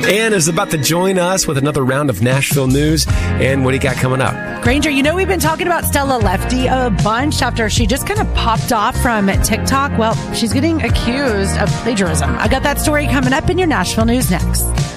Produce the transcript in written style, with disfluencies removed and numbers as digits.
Ann is about to join us with another round of Nashville news. And what do you got coming up? Granger, we've been talking about Stella Lefty a bunch after she just kind of popped off from TikTok. Well, she's getting accused of plagiarism. I got that story coming up in your Nashville news next.